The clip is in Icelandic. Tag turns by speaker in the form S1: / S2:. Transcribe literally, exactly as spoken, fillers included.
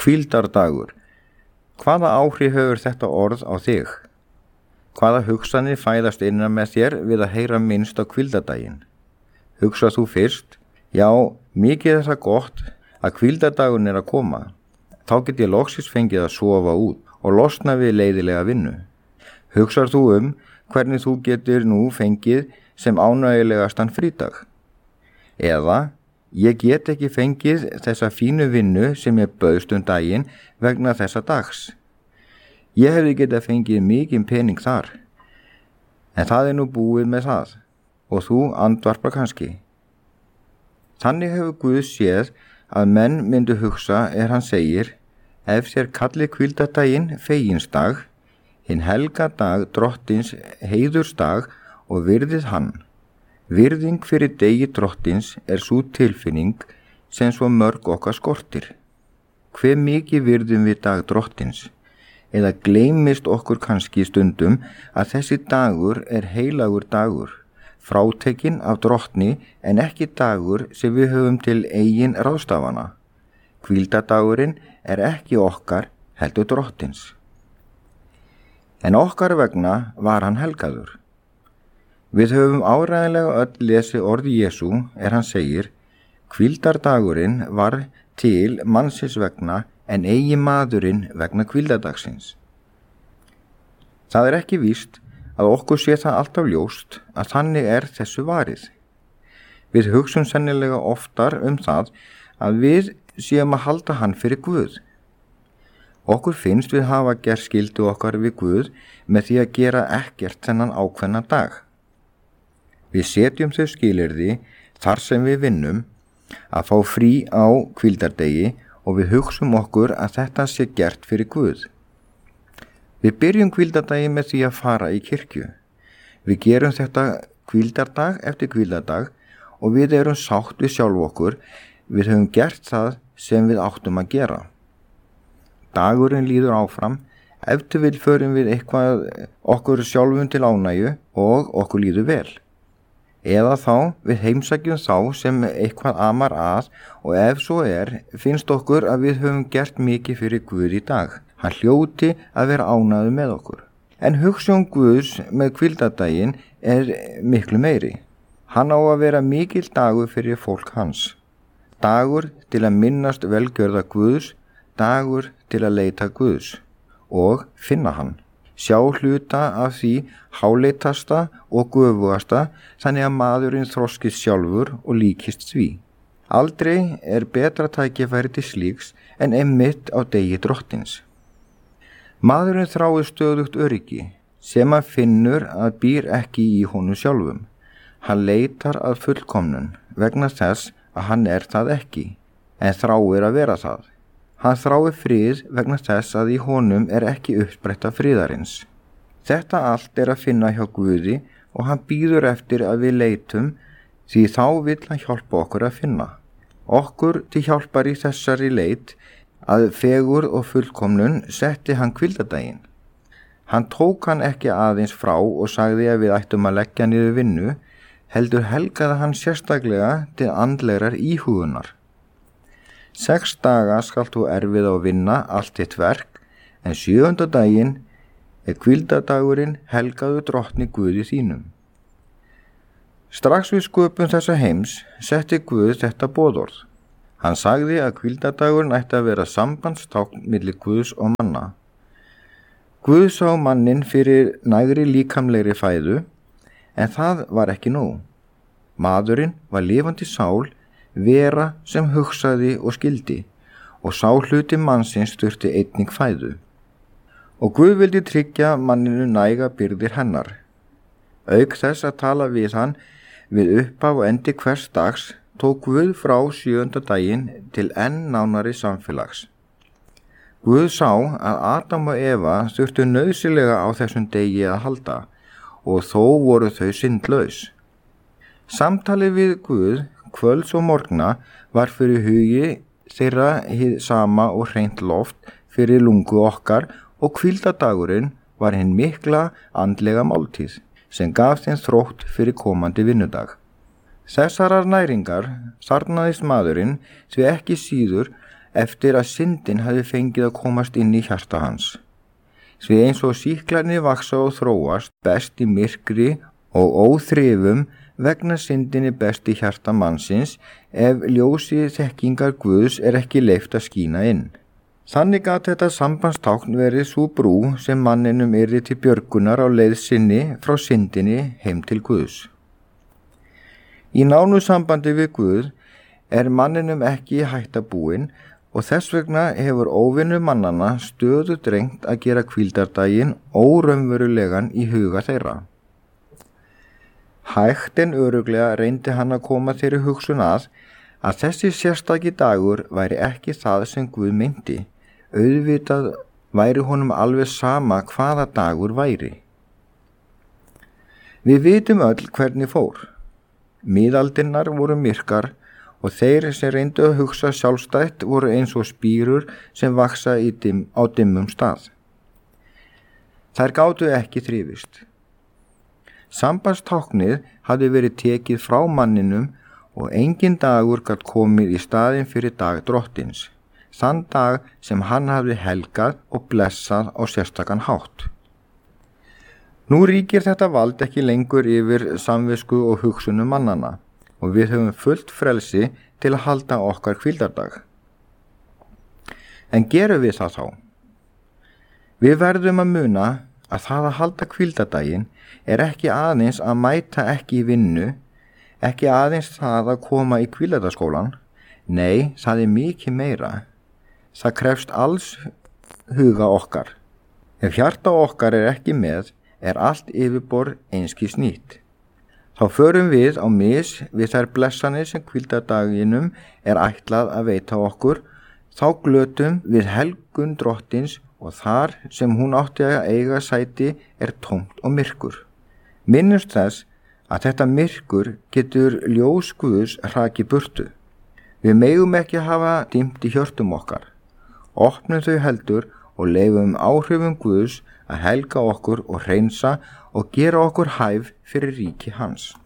S1: Hvíldardagur. Hvaða áhrif hefur þetta orð á þig? Hvaða hugsanir fæðast innan með þér við að heyra minnst á hvíldardaginn? Hugsað þú fyrst, já, mikið er það gott að hvíldardagurinn er að koma. Þá get ég loksins fengið að sofa út og losna við leiðilega vinnu. Hugsar þú um hvernig þú getur nú fengið sem ánægilegastan frídag? Eða, ég get ekki fengið þessa fínu vinnu sem ég bauðst um daginn vegna þessa dags. Ég hefði getað fengið mikinn pening þar, en það er nú búið með það og þú andvarpar kannski. Þannig hefur Guð séð að menn myndu hugsa er hann segir, ef þér kallið hvíldardaginn feginsdag, hinn helga dag drottins heiðursdag og virðið hann. Virðing fyrir degi drottins er sú tilfinning sem svo mörg okkar skortir. Hve mikið virðum við dag drottins? Eða gleymist okkur kannski stundum að þessi dagur er heilagur dagur, frátekinn af drottni en ekki dagur sem við höfum til eigin ráðstafana. Hvíldardagurinn er ekki okkar heldur drottins. En okkar vegna var hann helgaður. Við höfum áreiðanlega öll lesið orði Jesú er hann segir, hvíldardagurinn var til mannsins vegna en eigi maðurinn vegna hvíldardagsins. Það er ekki víst að okkur sé það alltaf ljóst að þannig er þessu varið. Við hugsum sennilega oftar um það að við séum að halda hann fyrir Guð. Okkur finnst við hafa gert skyldu okkar við Guð með því að gera ekkert þennan ákveðna dag. Við setjum þau skilyrði þar sem við vinnum að fá frí á hvíldardegi og við hugsum okkur að þetta sé gert fyrir Guð. Við byrjum hvíldardagi með því að fara í kirkju. Við gerum þetta hvíldardag eftir hvíldardag og við erum sátt við sjálf okkur. Við höfum gert það sem við áttum að gera. Dagurinn líður áfram, eftir við förum við eitthvað okkur sjálfum til ánægju og okkur líður vel. Eða þá við heimsækjum þá sem eitthvað amar að og ef svo er, finnst okkur að við höfum gert mikið fyrir Guð í dag. Hann hljóti að vera ánægður með okkur. En hugsjón Guðs með hvíldardaginn er miklu meiri. Hann á að vera mikill dagur fyrir fólk hans. Dagur til að minnast velgjörða Guðs, dagur til að leita Guðs og finna hann. Sjá hluta af því háleitasta og göfugasta þannig að maðurinn þroskist sjálfur og líkist því. Aldrei er betra tækifæri til slíks en einmitt á degi drottins. Maðurinn þráir stöðugt öryggi sem hann finnur að býr ekki í honum sjálfum. Hann leitar að fullkomnun vegna þess að hann er það ekki, en þráir að vera það. Hann þráir frið vegna þess að í honum er ekki uppspretta friðarins. Þetta allt er að finna hjá Guði og hann bíður eftir að við leitum því þá vill hann hjálpa okkur að finna. Okkur til hjálpar í þessari leit að fegur og fullkomnun setti hann hvíldardaginn. Hann tók hann ekki aðeins frá og sagði að við ættum að leggja niður vinnu, heldur helgaði hann sérstaklega til andlegrar íhugunar. Sex daga skalt þú erfið á vinna allt þitt verk, en sjöunda daginn er hvíldardagurinn helgaðu drottni Guði þínum. Strax við sköpun þessa heims setti Guð þetta boðorð. Hann sagði að hvíldardagurinn ætti að vera sambandstákn milli Guðs og manna. Guð sá mannin fyrir nægri líkamlegri fæðu, en það var ekki nóg. Maðurinn var lifandi sál, vera sem hugsaði og skildi og sá hluti mannsins þurfti einnig fæðu. Og Guð vildi tryggja manninu næga byrðir hennar. Auk þess að tala við hann við upphaf og endi hvers dags tók Guð frá sjöunda daginn til enn nánari samfélags. Guð sá að Adam og Eva þurftu nauðsynlega á þessum degi að halda og þó voru þau syndlaus. Samtalið við Guð kvölds og morgna var fyrir hugi þeirra hið sama og hreint loft fyrir lungu okkar og hvíldardagurinn var hinn mikla andlega máltíð sem gaf þeim þrótt fyrir komandi vinnudag. Þessarar næringar þarnaðist maðurinn því ekki síður eftir að syndin hafi fengið að komast inn í hjarta hans. Því eins og sýklarnir vaksa og þróast best í myrkri og óþrifum vegna syndinni best í hjarta mannsins ef ljósi þekkingar Guðs er ekki leyft að skína inn. Þannig gat þetta sambandstákn verið sú brú sem manninum yrði til björgunar á leið sinni frá syndinni heim til Guðs. Í nánu sambandi við Guð er manninum ekki hætta búin og þess vegna hefur óvinnu mannanna stöðu drengt að gera hvíldardaginn óraunverulegan í huga þeirra. Hægt en örugglega reyndi hann að koma þeirri hugsun að að þessi sérstaki dagur væri ekki það sem Guð meinti. Auðvitað væri honum alveg sama hvaða dagur væri. Við vitum öll hvernig fór. Miðaldirnar voru myrkar og þeir sem reyndu að hugsa sjálfstætt voru eins og spírur sem vaksa í dim, á dimmum stað. Þær gátu ekki þrifist. Sambandstáknið hafði verið tekið frá manninum og engin dagur gat komið í staðinn fyrir dag drottins, þann dag sem hann hafði helgað og blessað á sérstakan hátt. Nú ríkir þetta vald ekki lengur yfir samvisku og hugsunum mannanna og við höfum fullt frelsi til að halda okkar hvíldardag. En gerum við það þá? Við verðum að muna að það að halda hvíldardaginn er ekki aðeins að mæta ekki í vinnu, ekki aðeins það að koma í hvíldardagsskólan, nei, það er mikið meira. Það krefst alls huga okkar. Ef hjarta okkar er ekki með, er allt yfirborð einskis nýtt. Þá förum við á mis við þær blessanir sem hvíldardaginum er ætlað að veita okkur, þá glötum við helgun drottins og þar sem hún átti að eiga sæti er tómt og myrkur. Minnumst þess að þetta myrkur getur ljós Guðs hraki burtu. Við megum ekki hafa dimmt í hjörtum okkar. Opnum þau heldur og leifum áhrifum Guðs að helga okkur og hreinsa og gera okkur hæf fyrir ríki hans.